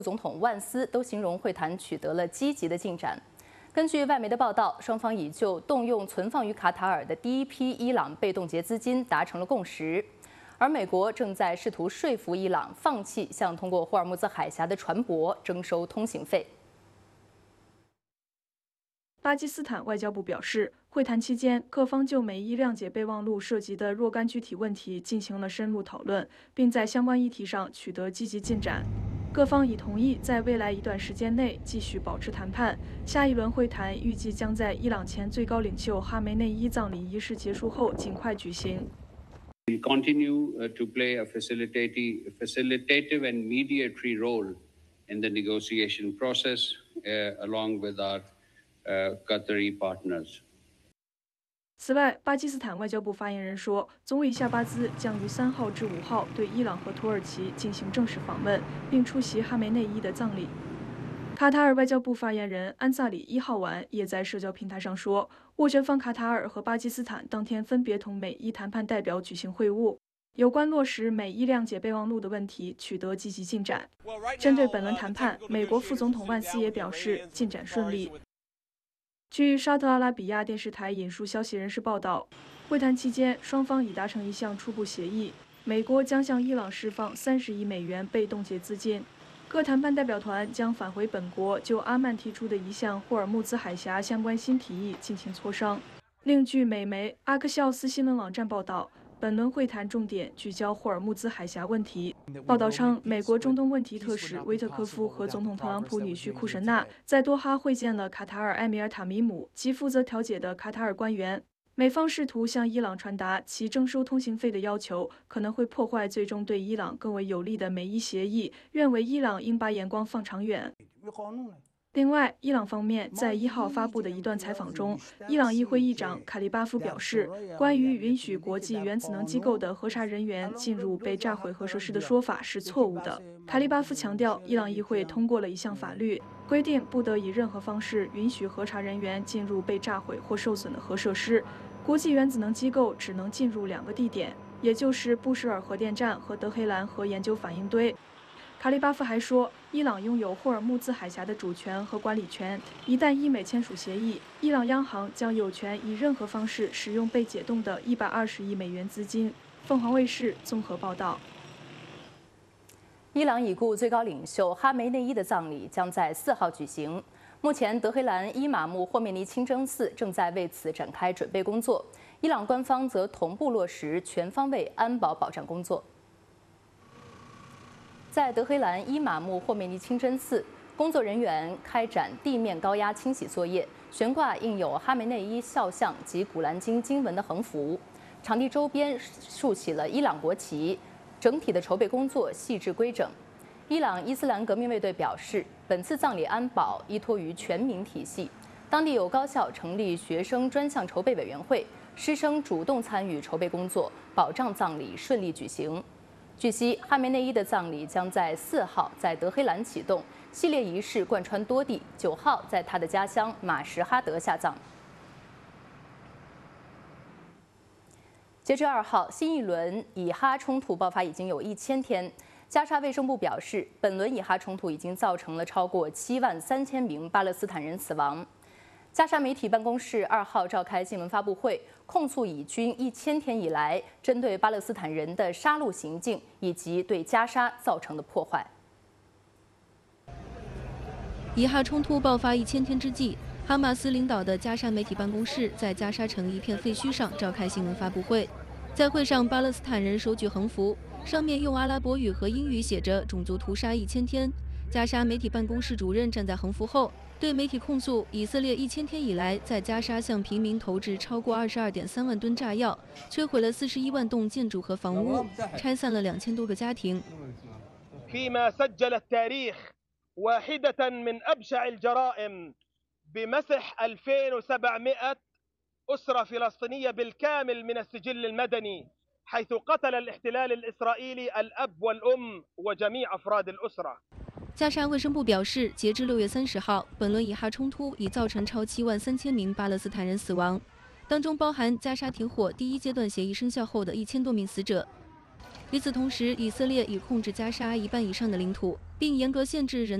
总统万斯都形容会谈取得了积极的进展。根据外媒的报道，双方已就动用存放于卡塔尔的第一批伊朗被冻结资金达成了共识，而美国正在试图说服伊朗放弃向通过霍尔木兹海峡的船舶征收通行费。 巴基斯坦外交部表示，会谈期间，各方就美伊谅解备忘录涉及的若干具体问题进行了深入讨论，并在相关议题上取得积极进展。各方已同意在未来一段时间内继续保持谈判。下一轮会谈预计将在伊朗前最高领袖哈梅内伊葬礼仪式结束后尽快举行。 We continue to play a facilitative and mediatory role in the negotiation process, along with our Qatari partners. 此外，巴基斯坦外交部发言人说，总理夏巴兹将于3号至5号对伊朗和土耳其进行正式访问，并出席哈梅内伊的葬礼。卡塔尔外交部发言人安萨里1号晚也在社交平台上说，斡旋方卡塔尔和巴基斯坦当天分别同美伊谈判代表举行会晤，有关落实美伊谅解备忘录的问题取得积极进展。针对本轮谈判，美国副总统万斯也表示进展顺利。据沙特阿拉比亚电视台引述消息人士报道，会谈期间，双方已达成一项初步协议，美国将向伊朗释放30亿美元被冻结资金。各谈判代表团将返回本国，就阿曼提出的一项霍尔木兹海峡相关新提议进行磋商。另据美媒阿克肖斯新闻网站报道，本轮会谈重点聚焦霍尔木兹海峡问题。报道称，美国中东问题特使威特科夫和总统特朗普女婿库什纳在多哈会见了卡塔尔埃米尔塔米姆及负责调解的卡塔尔官员。美方试图向伊朗传达其征收通行费的要求可能会破坏最终对伊朗更为有利的美伊协议，认为伊朗应把眼光放长远。另外，伊朗方面在1号发布的一段采访中，伊朗议会议长卡利巴夫表示，关于允许国际原子能机构的核查人员进入被炸毁核设施的说法是错误的。卡利巴夫强调，伊朗议会通过了一项法律，规定不得以任何方式允许核查人员进入被炸毁或受损的核设施。国际原子能机构只能进入2个地点，也就是布什尔核电站和德黑兰核研究反应堆。卡利巴夫还说，伊朗拥有霍尔木兹海峡的主权和管理权。一旦伊美签署协议，伊朗央行将有权以任何方式使用被解冻的120亿美元资金。凤凰卫视综合报道。 伊朗已故最高领袖哈梅内伊的葬礼将在4号举行。目前，德黑兰伊玛目霍梅尼清真寺正在为此展开准备工作，伊朗官方则同步落实全方位安保保障工作。在德黑兰伊玛目霍梅尼清真寺，工作人员开展地面高压清洗作业，悬挂印有哈梅内伊肖像及古兰经经文的横幅。场地周边竖起了伊朗国旗，整体的筹备工作细致规整。伊朗伊斯兰革命卫队表示，本次葬礼安保依托于全民体系，当地有高校成立学生专项筹备委员会，师生主动参与筹备工作，保障葬礼顺利举行。据悉，哈梅内伊的葬礼将在4号在德黑兰启动，系列仪式贯穿多地，9号在他的家乡马什哈德下葬。截至2号，新一轮以哈冲突爆发已经有1000天。加沙卫生部表示，本轮以哈冲突已经造成了超过73000名巴勒斯坦人死亡。加沙媒体办公室2号召开新闻发布会，控诉以军1000天以来针对巴勒斯坦人的杀戮行径以及对加沙造成的破坏。 以哈冲突爆发1000天之际，哈马斯领导的加沙媒体办公室在加沙城一片废墟上召开新闻发布会。在会上，巴勒斯坦人手举横幅，上面用阿拉伯语和英语写着“种族屠杀1000天”。加沙媒体办公室主任站在横幅后，对媒体控诉以色列1000天以来在加沙向平民投掷超过22.3万吨炸药，摧毁了41万栋建筑和房屋，拆散了2000多个家庭。 واحدة من أبشع الجرائم بمسح 2700 أسرة فلسطينية بالكامل من السجل المدني، حيث قتل الاحتلال الإسرائيلي الأب والأم وجميع أفراد الأسرة。 加沙卫生部表示，截至6月30号，本轮以哈冲突已造成超73000名巴勒斯坦人死亡，当中包含加沙停火第1阶段协议生效后的1000多名死者。 与此同时，以色列已控制加沙一半以上的领土，并严格限制人。